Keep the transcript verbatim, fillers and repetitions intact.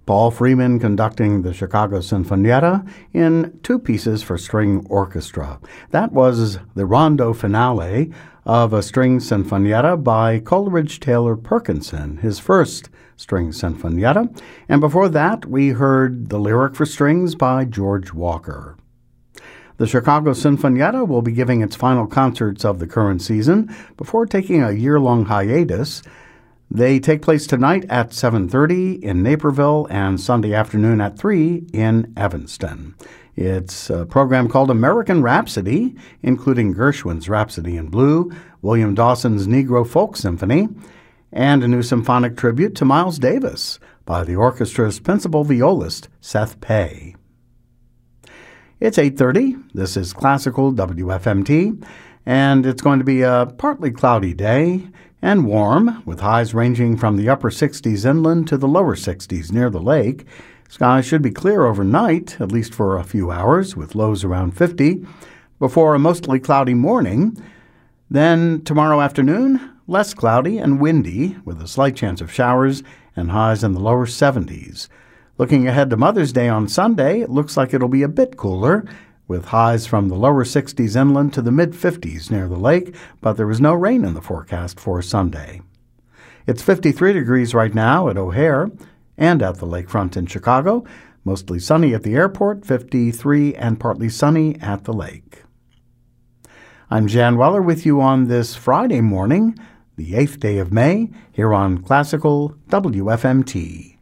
Paul Freeman conducting the Chicago Sinfonietta in two pieces for string orchestra. That was the rondo finale of a string sinfonietta by Coleridge Taylor Perkinson, his first string sinfonietta. And before that, we heard the lyric for strings by George Walker. The Chicago Sinfonietta will be giving its final concerts of the current season before taking a year-long hiatus. They take place tonight at seven thirty in Naperville and Sunday afternoon at three in Evanston. It's a program called American Rhapsody, including Gershwin's Rhapsody in Blue, William Dawson's Negro Folk Symphony, and a new symphonic tribute to Miles Davis by the orchestra's principal violist, Seth Pei. It's eight thirty. This is Classical W F M T, and it's going to be a partly cloudy day and warm, with highs ranging from the upper sixties inland to the lower sixties near the lake. Skies should be clear overnight, at least for a few hours, with lows around fifty, before a mostly cloudy morning. Then tomorrow afternoon, less cloudy and windy, with a slight chance of showers and highs in the lower seventies. Looking ahead to Mother's Day on Sunday, it looks like it'll be a bit cooler, with highs from the lower sixties inland to the mid-fifties near the lake, but there is no rain in the forecast for Sunday. It's fifty-three degrees right now at O'Hare and at the lakefront in Chicago, mostly sunny at the airport, fifty-three, and partly sunny at the lake. I'm Jan Weller with you on this Friday morning, the eighth day of May, here on Classical W F M T.